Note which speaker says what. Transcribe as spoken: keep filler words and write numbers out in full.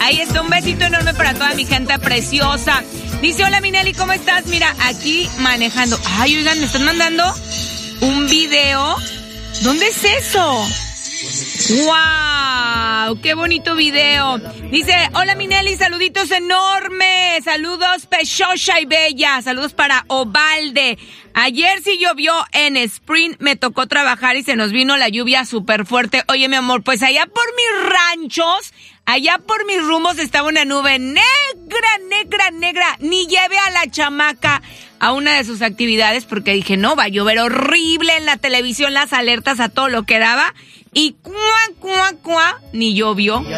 Speaker 1: Ahí está, un besito enorme para toda mi gente preciosa. Dice, hola Minelli, ¿cómo estás? Mira, aquí manejando. Ay, oigan, me están mandando un video. ¿Dónde es eso? ¡Wow! ¡Qué bonito video! Dice, hola Minelli, saluditos enormes. Saludos, Pechosha y Bella. Saludos para Ovalde. Ayer sí llovió en Spring, me tocó trabajar y se nos vino la lluvia súper fuerte. Oye, mi amor, pues allá por mis ranchos, allá por mis rumbos estaba una nube negra, negra, negra. Ni lleve a la chamaca a una de sus actividades porque dije, no, va a llover horrible. En la televisión las alertas a todo lo que daba. Y cuá, cuá, cuá, ni llovió.